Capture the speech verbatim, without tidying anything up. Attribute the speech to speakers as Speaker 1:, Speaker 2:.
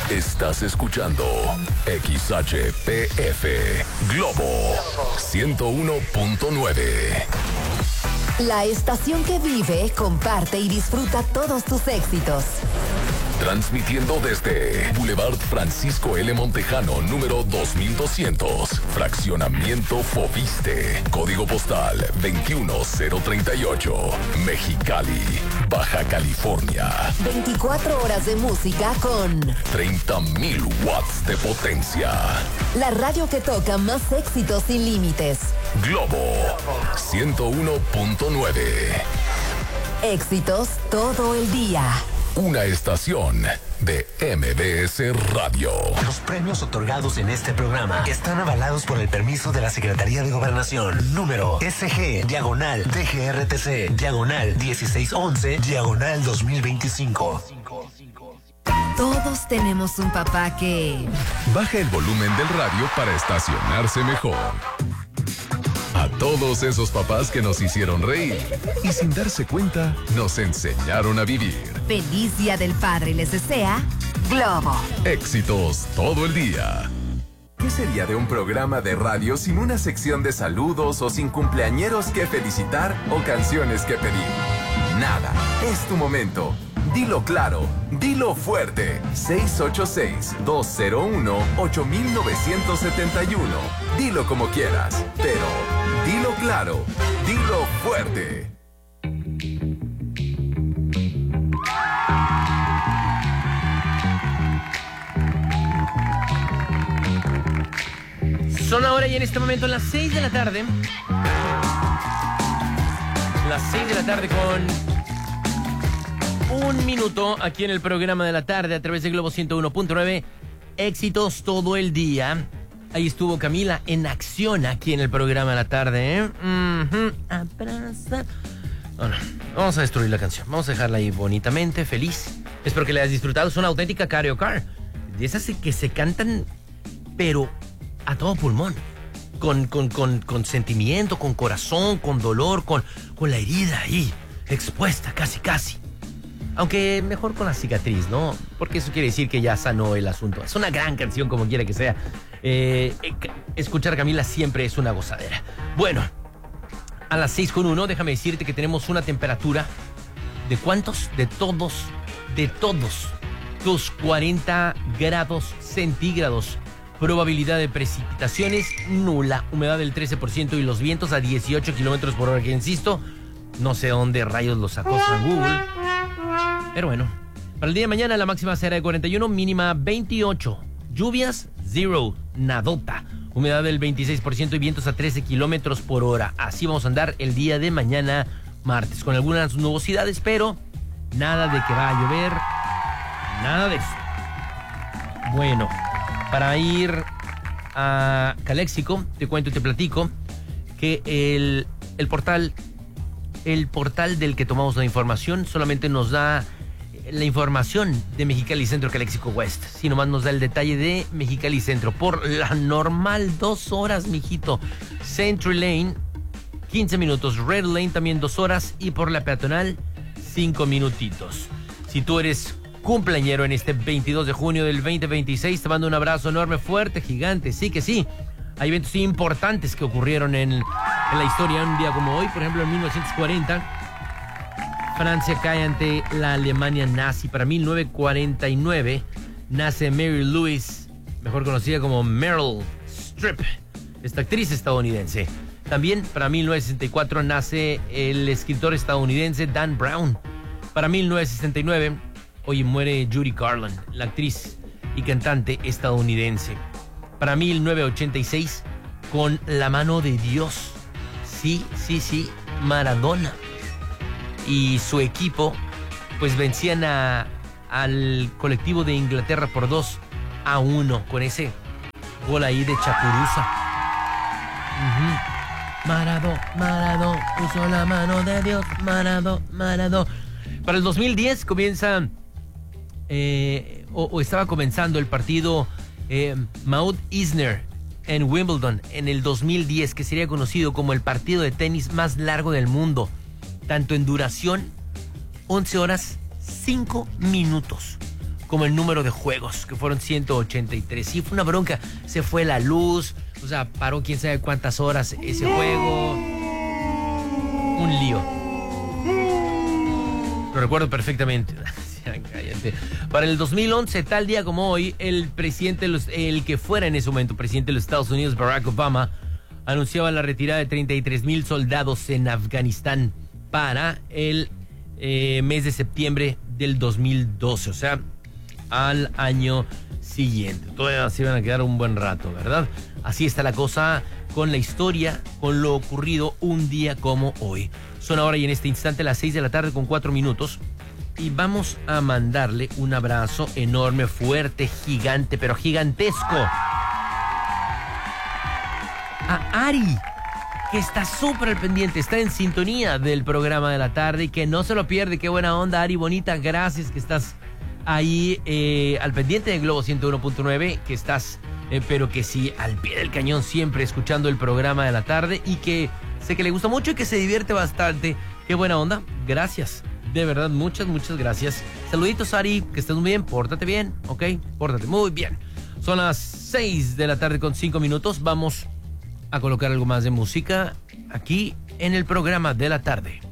Speaker 1: Estás escuchando X H P F Globo ciento uno punto nueve.
Speaker 2: La estación que vive, comparte y disfruta todos tus éxitos.
Speaker 1: Transmitiendo desde Boulevard Francisco L. Montejano, número dos mil doscientos. Fraccionamiento Foviste. Código postal veintiuno cero treinta y ocho. Mexicali, Baja California.
Speaker 2: veinticuatro horas de música con
Speaker 1: treinta mil watts de potencia.
Speaker 2: la radio que toca más éxitos sin límites.
Speaker 1: Globo ciento uno punto nueve.
Speaker 2: Éxitos todo el día.
Speaker 1: Una estación de M B S Radio.
Speaker 3: Los premios otorgados en este programa están avalados por el permiso de la Secretaría de Gobernación. Número S G, diagonal, D G R T C, diagonal dieciséis once, diagonal dos mil veinticinco.
Speaker 2: Todos tenemos un papá que...
Speaker 1: Baja el volumen del radio para estacionarse mejor. A todos esos papás que nos hicieron reír y sin darse cuenta nos enseñaron a vivir.
Speaker 2: Feliz Día del Padre les desea Globo.
Speaker 1: Éxitos todo el día.
Speaker 4: ¿Qué sería de un programa de radio sin una sección de saludos o sin cumpleañeros que felicitar o canciones que pedir? Nada, es tu momento. Dilo claro, dilo fuerte. seis ocho seis, dos cero uno, ocho nueve siete uno. Dilo como quieras, pero dilo claro, dilo fuerte.
Speaker 5: Son ahora y en este momento las seis de la tarde. Las seis de la tarde con un minuto aquí en el programa de la tarde a través de Globo ciento uno punto nueve. Éxitos todo el día. Ahí estuvo Camila en acción aquí en el programa de la tarde, ¿eh? Uh-huh. Abraza. Bueno, vamos a destruir la canción. Vamos a dejarla ahí bonitamente, feliz. Espero que la hayas disfrutado. Es una auténtica karaoke. De esas que se cantan, pero a todo pulmón. Con, con, con, con sentimiento, con corazón, con dolor, con, con la herida ahí, expuesta casi, casi. Aunque mejor con la cicatriz, ¿no? Porque eso quiere decir que ya sanó el asunto. Es una gran canción, como quiera que sea. Eh, escuchar a Camila siempre es una gozadera. Bueno, a las seis con uno, déjame decirte que tenemos una temperatura de ¿cuántos? De todos, de todos tus cuarenta grados centígrados. Probabilidad de precipitaciones nula. Humedad del trece por ciento y los vientos a dieciocho kilómetros por hora. Que insisto, no sé dónde rayos lo sacó San Google. Pero bueno, para el día de mañana la máxima será de cuarenta y uno, mínima veintiocho. Lluvias, cero, nadota. Humedad del veintiséis por ciento y vientos a trece kilómetros por hora. Así vamos a andar el día de mañana, martes, con algunas nubosidades, pero nada de que va a llover, nada de eso. Bueno, para ir a Caléxico, te cuento y te platico que el, el portal, el portal del que tomamos la información solamente nos da la información de Mexicali Centro, Caléxico West. Si nomás nos da el detalle de Mexicali Centro. Por la normal, dos horas, mijito. Century Lane, quince minutos. Red Lane también dos horas. Y por la peatonal, cinco minutitos. Si tú eres cumpleañero en este veintidós de junio del veinte veintiséis, te mando un abrazo enorme, fuerte, gigante. Sí que sí. Hay eventos importantes que ocurrieron en, en la historia un día como hoy. Por ejemplo, en mil novecientos cuarenta... Francia cae ante la Alemania nazi. Para mil novecientos cuarenta y nueve nace Mary Louise, mejor conocida como Meryl Streep, esta actriz estadounidense. También para mil novecientos sesenta y cuatro nace el escritor estadounidense Dan Brown. Para mil novecientos sesenta y nueve, hoy muere Judy Garland, la actriz y cantante estadounidense. Para mil novecientos ochenta y seis, con la mano de Dios. Sí, sí, sí, Maradona y su equipo pues vencían a, al colectivo de Inglaterra por dos a uno con ese gol ahí de Chapurusa. Uh-huh. Marado, Marado, puso la mano de Dios, Marado, Marado. Para el dos mil diez comienza eh, o, o estaba comenzando el partido eh, Maud Isner en Wimbledon en el dos mil diez, que sería conocido como el partido de tenis más largo del mundo. Tanto en duración, once horas, cinco minutos. como el número de juegos, que fueron ciento ochenta y tres. Sí, fue una bronca. Se fue la luz, o sea, paró quién sabe cuántas horas ese juego. Un lío. Lo recuerdo perfectamente. Cállate. Para el dos mil once, tal día como hoy, el presidente, de los, el que fuera en ese momento presidente de los Estados Unidos, Barack Obama, anunciaba la retirada de treinta y tres mil soldados en Afganistán para el eh, mes de septiembre del dos mil doce, o sea, al año siguiente. Todavía se iban a quedar un buen rato, ¿verdad? Así está la cosa con la historia, con lo ocurrido un día como hoy. Son ahora y en este instante las seis de la tarde con cuatro minutos. Y vamos a mandarle un abrazo enorme, fuerte, gigante, pero gigantesco a Ari, que está súper al pendiente, está en sintonía del programa de la tarde y que no se lo pierde. Qué buena onda, Ari, bonita, gracias que estás ahí eh, al pendiente de Globo ciento uno punto nueve, que estás, eh, pero que sí, al pie del cañón, siempre escuchando el programa de la tarde y que sé que le gusta mucho y que se divierte bastante. Qué buena onda, gracias. De verdad, muchas, muchas gracias. Saluditos, Ari, que estés muy bien, pórtate bien, ¿ok? Pórtate muy bien. Son las seis de la tarde con cinco minutos. Vamos a colocar algo más de música aquí en el programa de la tarde.